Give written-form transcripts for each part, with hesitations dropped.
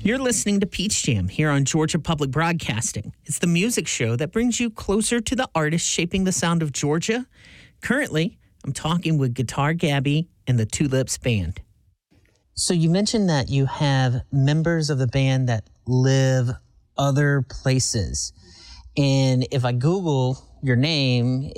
You're listening to Peach Jam here on Georgia Public Broadcasting. It's the music show that brings you closer to the artists shaping the sound of Georgia. Currently, I'm talking with Guitar Gabby and the Tulips Band. So you mentioned that you have members of the band that live other places. And if I Google your name,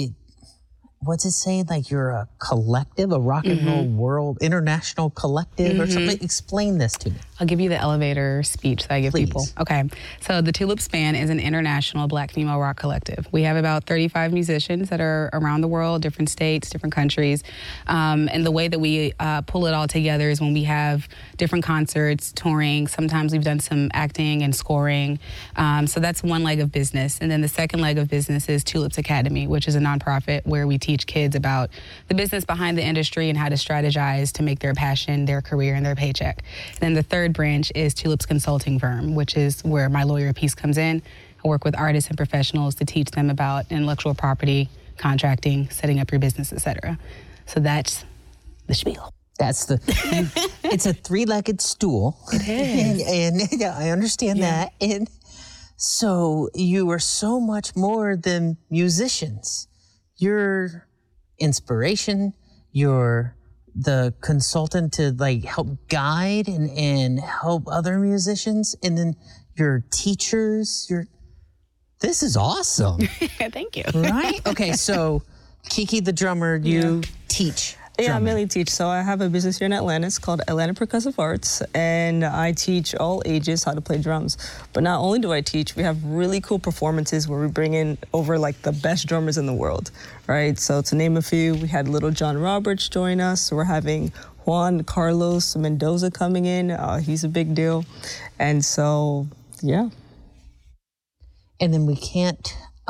what's it say? Like you're a collective, a rock and roll world, international collective or something? Explain this to me. I'll give you the elevator speech that I give people. Okay. So the Tulips Band is an international Black female rock collective. We have about 35 musicians that are around the world, different states, different countries. And the way that we pull it all together is when we have different concerts, touring. Sometimes we've done some acting and scoring. So that's one leg of business. And then the second leg of business is Tulips Academy, which is a nonprofit where we teach kids about the business behind the industry and how to strategize to make their passion, their career, and their paycheck. And then the third branch is Tulips Consulting Firm, which is where my lawyer piece comes in. I work with artists and professionals to teach them about intellectual property, contracting, setting up your business, etc. So that's the spiel. That's it's a three-legged stool. It is. And I understand that. And so you are so much more than musicians. You're inspiration, you're the consultant to like help guide and help other musicians, and then your teachers, this is awesome. Thank you. Right? Okay, so Kiki the drummer, you teach. Yeah, I mainly teach. So I have a business here in Atlanta. It's called Atlanta Percussive Arts, and I teach all ages how to play drums. But not only do I teach, we have really cool performances where we bring in over like the best drummers in the world, right? So to name a few, we had Little John Roberts join us. We're having Juan Carlos Mendoza coming in. He's a big deal. And so, yeah. And then we can't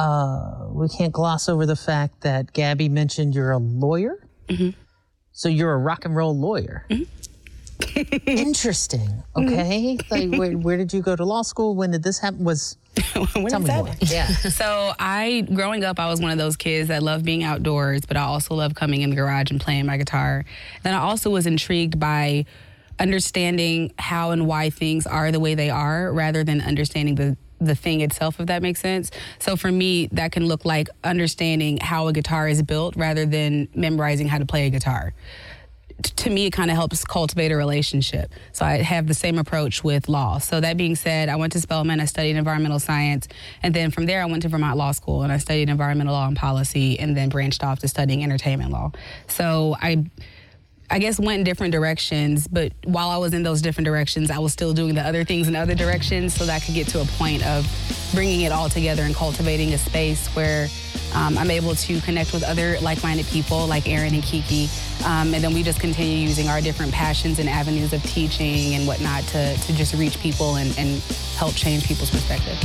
gloss over the fact that Gabby mentioned you're a lawyer. Mm-hmm. So you're a rock and roll lawyer. Mm-hmm. Interesting. Okay. Like where did you go to law school? When did this happen? Tell me more. Yeah. So growing up, I was one of those kids that loved being outdoors, but I also loved coming in the garage and playing my guitar. Then I also was intrigued by understanding how and why things are the way they are, rather than understanding the thing itself, if that makes sense. So for me, that can look like understanding how a guitar is built rather than memorizing how to play a guitar. To me, it kind of helps cultivate a relationship. So I have the same approach with law. So that being said, I went to Spelman, I studied environmental science, and then from there I went to Vermont Law School and I studied environmental law and policy, and then branched off to studying entertainment law. So I guess went in different directions, but while I was in those different directions, I was still doing the other things in other directions, so that I could get to a point of bringing it all together and cultivating a space where I'm able to connect with other like-minded people like Aaron and Kiki, and then we just continue using our different passions and avenues of teaching and whatnot to just reach people and help change people's perspective.